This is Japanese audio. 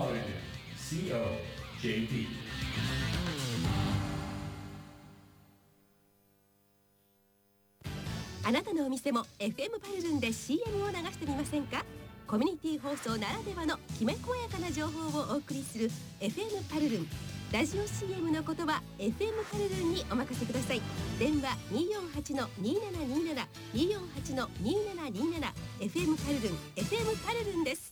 Paladin COJP。 あなたのお店も FM パルルンで CM を流してみませんか？コミュニティ放送ならではのきめ細やかな情報をお送りする FM パルルン。ラジオ CM の言葉 FM パルルンにお任せください。電話 248-2727 248-2727 FM パルルン FM パルルンです。